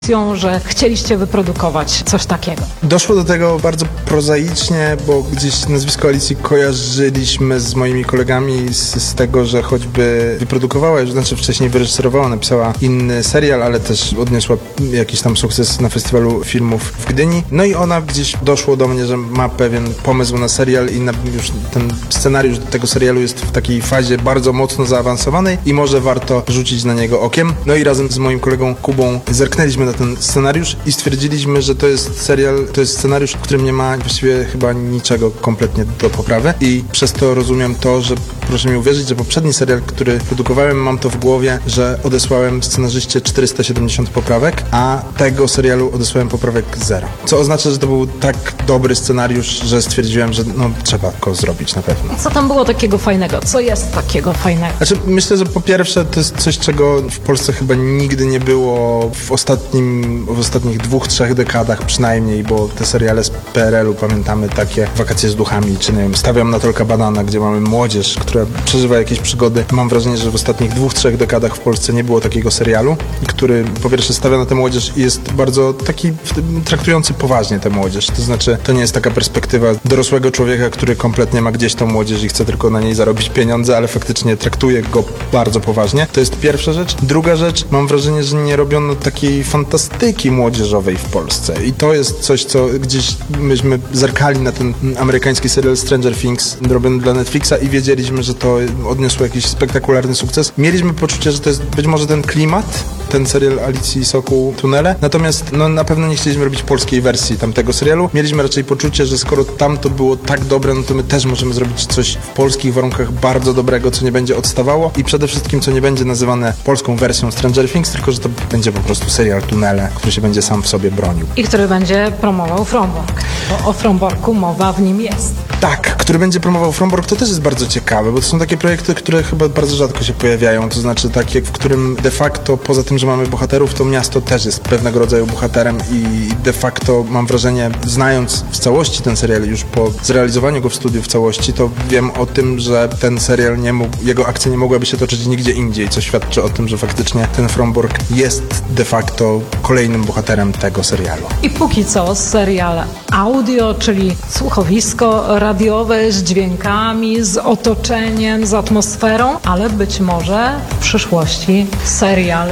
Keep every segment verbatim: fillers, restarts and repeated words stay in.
że chcieliście wyprodukować coś takiego? Doszło do tego bardzo prozaicznie, bo gdzieś nazwisko Alicji kojarzyliśmy z moimi kolegami z, z tego, że choćby wyprodukowała, już znaczy wcześniej wyreżyserowała, napisała inny serial, ale też odniosła jakiś tam sukces na festiwalu filmów w Gdyni. No i ona gdzieś doszło do mnie, że ma pewien pomysł na serial i na, już ten scenariusz do tego serialu jest w takiej fazie bardzo mocno zaawansowanej i może warto rzucić na niego okiem. No i razem z moim kolegą Kubą zerknęliśmy na ten scenariusz i stwierdziliśmy, że to jest serial, to jest scenariusz, w którym nie ma właściwie chyba niczego kompletnie do poprawy i przez to rozumiem to, że proszę mi uwierzyć, że poprzedni serial, który produkowałem, mam to w głowie, że odesłałem scenarzyście czterysta siedemdziesiąt poprawek, a tego serialu odesłałem poprawek zero. Co oznacza, że to był tak dobry scenariusz, że stwierdziłem, że no trzeba go zrobić na pewno. Co tam było takiego fajnego? Co jest takiego fajnego? Znaczy, myślę, że po pierwsze to jest coś, czego w Polsce chyba nigdy nie było w ostatnim, w ostatnich dwóch, trzech dekadach przynajmniej, bo te seriale z P R L u pamiętamy takie Wakacje z duchami, czy nie wiem, Stawiam na Tolka Banana, gdzie mamy młodzież, która przeżywa jakieś przygody. Mam wrażenie, że w ostatnich dwóch, trzech dekadach w Polsce nie było takiego serialu, który po pierwsze stawia na tę młodzież i jest bardzo taki traktujący poważnie tę młodzież. To znaczy, to nie jest taka perspektywa dorosłego człowieka, który kompletnie ma gdzieś tą młodzież i chce tylko na niej zarobić pieniądze, ale faktycznie traktuje go bardzo poważnie. To jest pierwsza rzecz. Druga rzecz, mam wrażenie, że nie robiono takiej fantastyki młodzieżowej w Polsce i to jest coś, co gdzieś myśmy zerkali na ten amerykański serial Stranger Things robiony dla Netflixa i wiedzieliśmy, że to odniosło jakiś spektakularny sukces. Mieliśmy poczucie, że to jest być może ten klimat, ten serial Alicji i Sokół Tunele, natomiast no, na pewno nie chcieliśmy robić polskiej wersji tamtego serialu. Mieliśmy raczej poczucie, że skoro tam to było tak dobre, no to my też możemy zrobić coś w polskich warunkach bardzo dobrego, co nie będzie odstawało i przede wszystkim, co nie będzie nazywane polską wersją Stranger Things, tylko że to będzie po prostu serial Tunele, który się będzie sam w sobie bronił. I który będzie promował Frombork, bo o Fromborku mowa w nim jest. Tak, który będzie promował Frombork, to też jest bardzo ciekawe, bo to są takie projekty, które chyba bardzo rzadko się pojawiają, to znaczy takie, w którym de facto poza tym, że mamy bohaterów, to miasto też jest pewnego rodzaju bohaterem i de facto mam wrażenie, znając w całości ten serial już po zrealizowaniu go w studiu w całości, to wiem o tym, że ten serial nie mógł, jego akcja nie mogłaby się toczyć nigdzie indziej, co świadczy o tym, że faktycznie ten Frombork jest de facto kolejnym bohaterem tego serialu. I póki co serial audio, czyli słuchowisko radiowe z dźwiękami, z otoczeniem, z atmosferą, ale być może w przyszłości serial.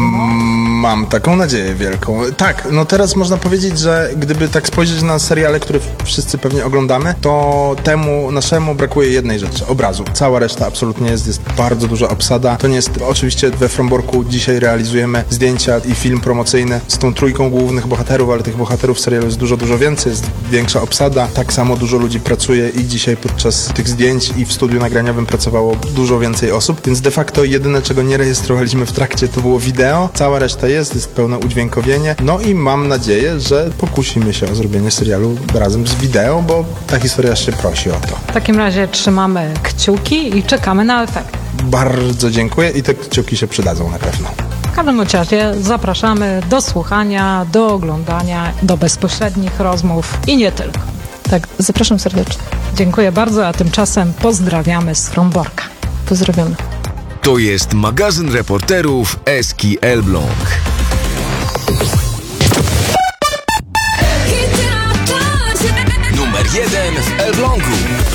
Mam taką nadzieję wielką. Tak, no teraz można powiedzieć, że gdyby tak spojrzeć na seriale, które wszyscy pewnie oglądamy, to temu naszemu brakuje jednej rzeczy, obrazu. Cała reszta absolutnie jest, jest bardzo duża obsada. To nie jest, oczywiście we Fromborku dzisiaj realizujemy zdjęcia i film promocyjny z tą trójką głównych bohaterów, ale tych bohaterów w serialu jest dużo, dużo więcej, jest większa obsada. Tak samo dużo ludzi pracuje i dzisiaj podczas tych zdjęć i w studiu nagraniowym pracowało dużo więcej osób, więc de facto jedyne, czego nie rejestrowaliśmy w trakcie, to było wideo. Cała reszta jest, jest pełne udźwiękowienie. No i mam nadzieję, że pokusimy się o zrobienie serialu razem z wideo, bo ta historia się prosi o to. W takim razie trzymamy kciuki i czekamy na efekt. Bardzo dziękuję i te kciuki się przydadzą na pewno. W każdym razie zapraszamy do słuchania, do oglądania, do bezpośrednich rozmów i nie tylko. Tak, zapraszam serdecznie. Dziękuję bardzo, a tymczasem pozdrawiamy z Fromborka. Pozdrawiamy. To jest magazyn reporterów Eski Elbląg. Numer jeden w Elblągu.